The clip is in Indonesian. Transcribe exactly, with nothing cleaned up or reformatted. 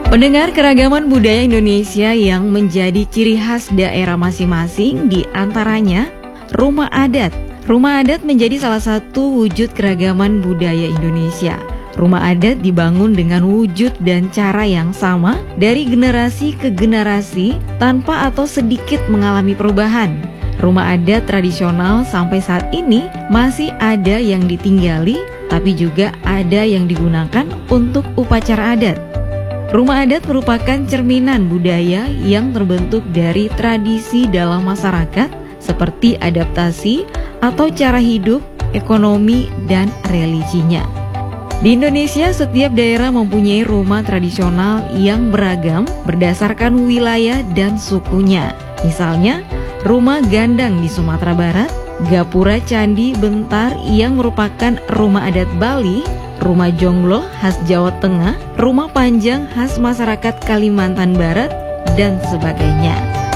Pendengar, keragaman budaya Indonesia yang menjadi ciri khas daerah masing-masing, di antaranya rumah adat. Rumah adat menjadi salah satu wujud keragaman budaya Indonesia. Rumah adat dibangun dengan wujud dan cara yang sama dari generasi ke generasi tanpa atau sedikit mengalami perubahan. Rumah adat tradisional sampai saat ini masih ada yang ditinggali, tapi juga ada yang digunakan untuk upacara adat. Rumah adat merupakan cerminan budaya yang terbentuk dari tradisi dalam masyarakat seperti adaptasi atau cara hidup, ekonomi, dan religinya. Di Indonesia, setiap daerah mempunyai rumah tradisional yang beragam berdasarkan wilayah dan sukunya. Misalnya, rumah gandang di Sumatera Barat, gapura candi Bentar yang merupakan rumah adat Bali, rumah jonglo khas Jawa Tengah, rumah panjang khas masyarakat Kalimantan Barat, dan sebagainya.